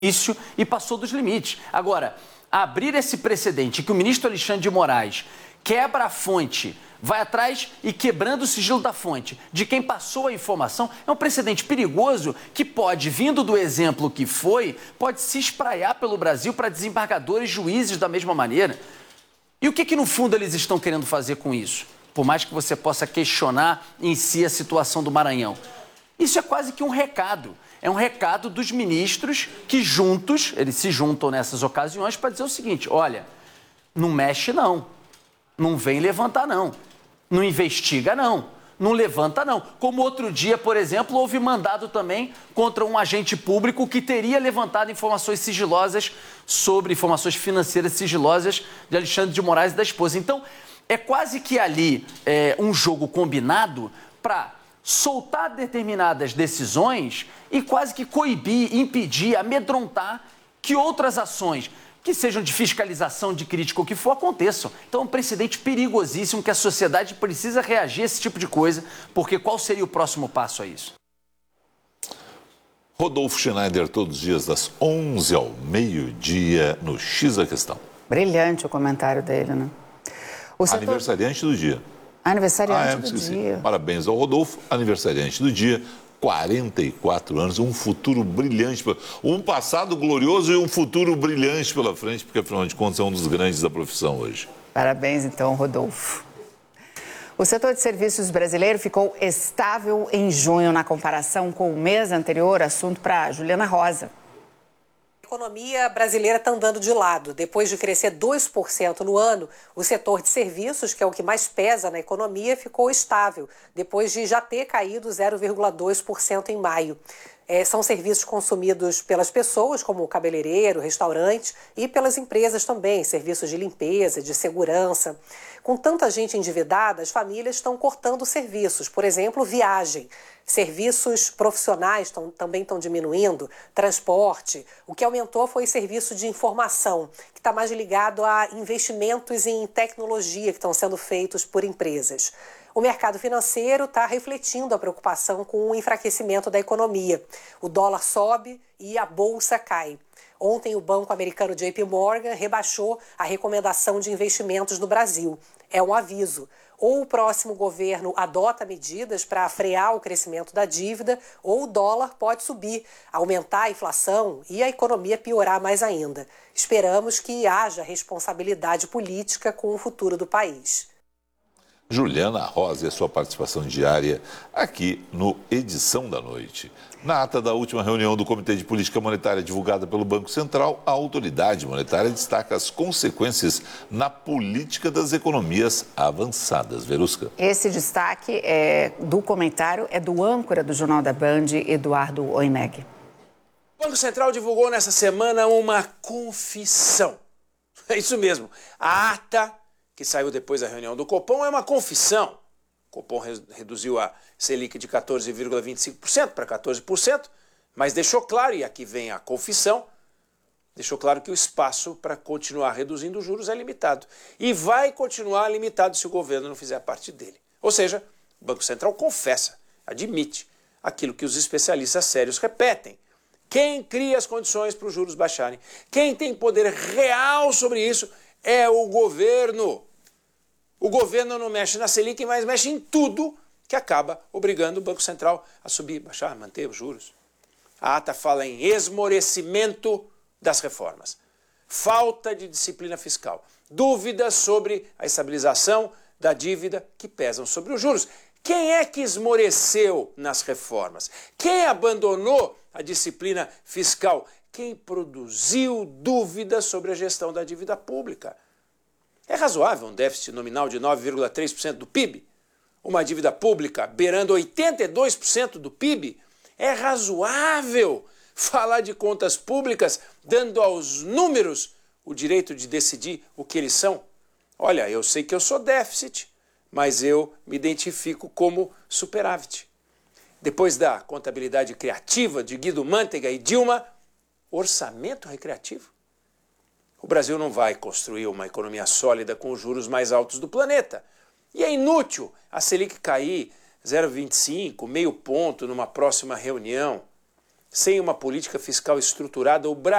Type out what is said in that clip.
e passou dos limites. Agora, abrir esse precedente que o ministro Alexandre de Moraes quebra a fonte, vai atrás e quebrando o sigilo da fonte de quem passou a informação, é um precedente perigoso que pode, vindo do exemplo que foi, pode se espraiar pelo Brasil para desembargadores e juízes da mesma maneira. E o que no fundo eles estão querendo fazer com isso? Por mais que você possa questionar em si a situação do Maranhão. Isso é quase que um recado. É um recado dos ministros que juntos, eles se juntam nessas ocasiões para dizer o seguinte, olha, não mexe não, não vem levantar não, não investiga não, não levanta não. Como outro dia, por exemplo, houve mandado também contra um agente público que teria levantado informações sigilosas sobre informações financeiras sigilosas de Alexandre de Moraes e da esposa. Então, é quase que ali um jogo combinado para soltar determinadas decisões e quase que coibir, impedir, amedrontar que outras ações, que sejam de fiscalização, de crítica, o que for, aconteçam. Então é um precedente perigosíssimo que a sociedade precisa reagir a esse tipo de coisa, porque qual seria o próximo passo a isso? Rodolfo Schneider, todos os dias das 11 ao meio-dia no X a Questão. Brilhante o comentário dele, né? Aniversariante do dia. Aniversariante do dia. Parabéns ao Rodolfo, aniversariante do dia, 44 anos, um futuro brilhante, um passado glorioso e um futuro brilhante pela frente, porque afinal de contas é um dos grandes da profissão hoje. Parabéns então, Rodolfo. O setor de serviços brasileiro ficou estável em junho na comparação com o mês anterior, assunto para Juliana Rosa. A economia brasileira está andando de lado. Depois de crescer 2% no ano, o setor de serviços, que é o que mais pesa na economia, ficou estável, depois de já ter caído 0,2% em maio. São serviços consumidos pelas pessoas, como o cabeleireiro, restaurante, e pelas empresas também, serviços de limpeza, de segurança. Com tanta gente endividada, as famílias estão cortando serviços, por exemplo, viagem. Serviços profissionais também estão diminuindo, transporte. O que aumentou foi serviço de informação, que está mais ligado a investimentos em tecnologia que estão sendo feitos por empresas. O mercado financeiro está refletindo a preocupação com o enfraquecimento da economia. O dólar sobe e a bolsa cai. Ontem, o banco americano JP Morgan rebaixou a recomendação de investimentos no Brasil. É um aviso. Ou o próximo governo adota medidas para frear o crescimento da dívida, ou o dólar pode subir, aumentar a inflação e a economia piorar mais ainda. Esperamos que haja responsabilidade política com o futuro do país. Juliana Rosa e a sua participação diária aqui no Edição da Noite. Na ata da última reunião do Comitê de Política Monetária divulgada pelo Banco Central, a autoridade monetária destaca as consequências na política das economias avançadas. Verusca. Esse destaque do comentário é do âncora do Jornal da Band, Eduardo Oineg. O Banco Central divulgou nessa semana uma confissão. É isso mesmo. A ata que saiu depois da reunião do Copom é uma confissão. O Copom reduziu a Selic de 14,25% para 14%, mas deixou claro, e aqui vem a confissão, deixou claro que o espaço para continuar reduzindo os juros é limitado. E vai continuar limitado se o governo não fizer parte dele. Ou seja, o Banco Central confessa, admite aquilo que os especialistas sérios repetem. Quem cria as condições para os juros baixarem, quem tem poder real sobre isso é o governo. O governo não mexe na Selic, mas mexe em tudo que acaba obrigando o Banco Central a subir, baixar, manter os juros. A ata fala em esmorecimento das reformas, falta de disciplina fiscal, dúvidas sobre a estabilização da dívida que pesam sobre os juros. Quem é que esmoreceu nas reformas? Quem abandonou a disciplina fiscal? Quem produziu dúvidas sobre a gestão da dívida pública? É razoável um déficit nominal de 9,3% do PIB? Uma dívida pública beirando 82% do PIB? É razoável falar de contas públicas dando aos números o direito de decidir o que eles são? Olha, eu sei que eu sou déficit, mas eu me identifico como superávit. Depois da contabilidade criativa de Guido Mantega e Dilma, orçamento recreativo. O Brasil não vai construir uma economia sólida com os juros mais altos do planeta. E é inútil a Selic cair 0,25, meio ponto numa próxima reunião. Sem uma política fiscal estruturada, o Brasil